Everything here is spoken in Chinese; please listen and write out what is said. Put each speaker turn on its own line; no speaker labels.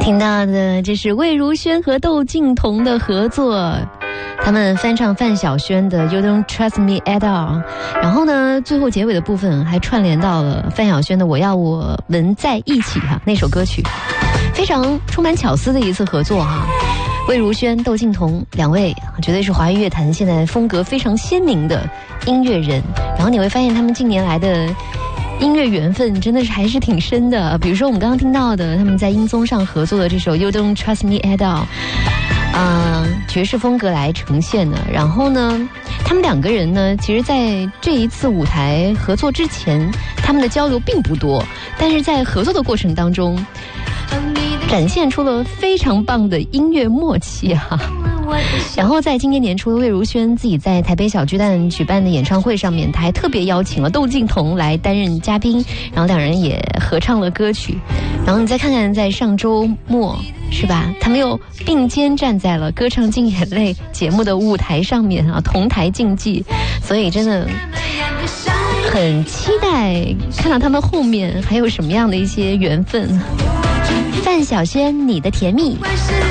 听到的这是魏如萱和窦靖童的合作，他们翻唱范晓萱的 You Don't Trust Me At All， 然后呢最后结尾的部分还串联到了范晓萱的我要我们在一起那首歌曲，非常充满巧思的一次合作魏如萱、窦靖童两位绝对是华语乐坛现在风格非常鲜明的音乐人，然后你会发现他们近年来的音乐缘分真的是还是挺深的，比如说我们刚刚听到的他们在音综上合作的这首 You Don't Trust Me At All， 爵士风格来呈现的。然后呢他们两个人呢其实在这一次舞台合作之前他们的交流并不多，但是在合作的过程当中展现出了非常棒的音乐默契然后在今年年初魏如萱自己在台北小巨蛋举办的演唱会上面，他还特别邀请了窦靖童来担任嘉宾，然后两人也合唱了歌曲。然后你再看看在上周末是吧，他们又并肩站在了歌唱尽眼泪节目的舞台上面同台竞技，所以真的很期待看到他们后面还有什么样的一些缘分。范晓萱，你的甜蜜。